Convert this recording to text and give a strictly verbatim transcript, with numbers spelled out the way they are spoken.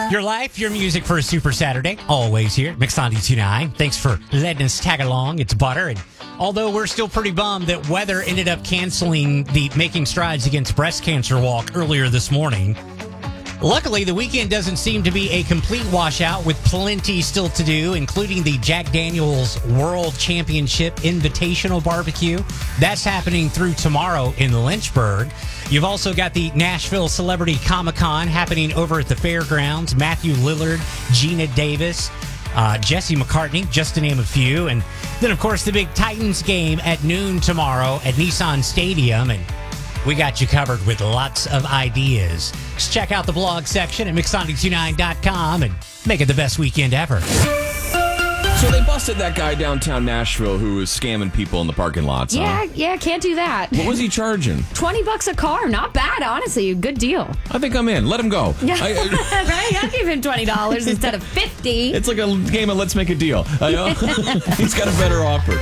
Your life, your music for a Super Saturday. Always here. Mix ninety-two point nine. Thanks for letting us tag along. It's Butter. And although we're still pretty bummed that weather ended up canceling the Making Strides Against Breast Cancer walk earlier this morning, luckily the weekend doesn't seem to be a complete washout with plenty still to do, including the Jack Daniel's World Championship Invitational Barbecue. That's happening through tomorrow in Lynchburg. You've also got the Nashville Celebrity Comic-Con happening over at the fairgrounds. Matthew Lillard, Gina Davis, uh, Jesse McCartney, just to name a few. And then, of course, the big Titans game at noon tomorrow at Nissan Stadium. And we got you covered with lots of ideas. Just check out the blog section at mix ninety-two point nine dot com and make it the best weekend ever. So they busted that guy downtown Nashville who was scamming people in the parking lots. Yeah, huh? yeah, can't do that. What was he charging? twenty bucks a car. Not bad, honestly. Good deal. I think I'm in. Let him go. Yeah. I, right? I'll give him twenty dollars instead of fifty. it's like a game of Let's Make a Deal. I know. He's got a better offer.